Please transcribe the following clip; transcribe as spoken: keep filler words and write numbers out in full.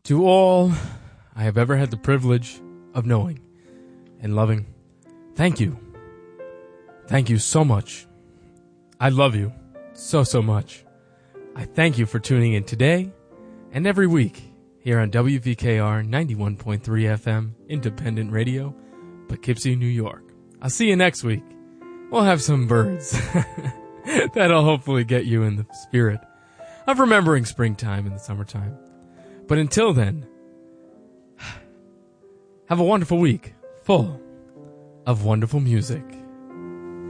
To all I have ever had the privilege of knowing and loving, thank you. Thank you so much. I love you so, so much. I thank you for tuning in today and every week here on W V K R ninety-one point three F M, Independent Radio, Poughkeepsie, New York. I'll see you next week. We'll have some birds. That'll hopefully get you in the spirit of remembering springtime and the summertime. But until then, have a wonderful week full of wonderful music.